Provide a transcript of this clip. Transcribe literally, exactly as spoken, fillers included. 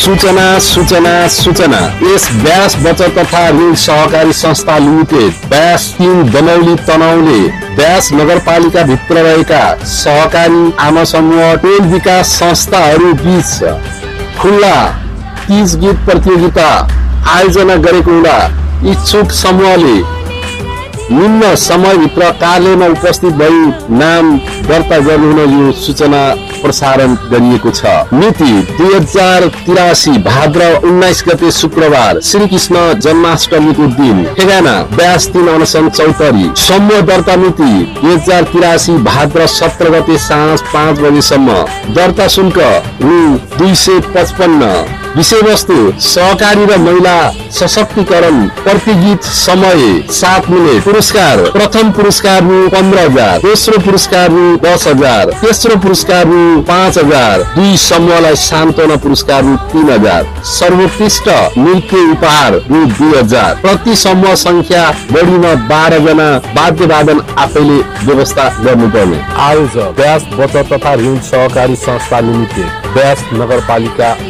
सूचना सूचना सूचना यस व्यास बचत तथा ऋण सहकारी संस्था लिमिटेड व्यास तीन दमौली तनहुले व्यास नगरपालिका भित्र रहेका सहकारी आमा समूह टोल विकास संस्थाहरू बीच खुल्ला तीज गीत प्रतियोगिता आयोजना गरेको हुँदा इच्छुक समूहले निम्न समयभित्र कार्यालयमा उपस्थित भई नाम दर्ता गर्नुहुन यो सूचना प्रसारण गरिएको छ। मिति दुई हजार तिरासी भाद्र उन्नाइस गते शुक्रबार श्री कृष्ण जन्माष्टमीको दिन ठेगाना व्यास तीन अनसन चौतरी। समूह दर्ता मिति दुई हजार तिरासी भाद्र सत्र गते साँझ पाँच बजेसम्म। दर्ता शुल्क रु दुई सय पचपन्न। विषय वस्तु सहकारी र महिला सशक्तिकरण। प्रति गीत समय सात मिनट। पुरस्कार प्रथम पुरस्कार रु पन्ध्र हजार, दोस्रो पुरस्कार रु दस हजार, तेस्रो पुरस्कार रु पाँच हजार, दुई समूहलाई सान्त्वना पुरस्कार रु तीन हजार, सर्वोत्कृष्ट नृत्य उपहार रु दुई हजार। प्रति समूह संख्या बढीमा बाह्र जना वाद्य वादन आफैले व्यवस्था गर्नुपर्ने। आयोजक व्यास बचत तथा ऋण सहकारी संस्था लिमिटेड व्यास नगरपालिका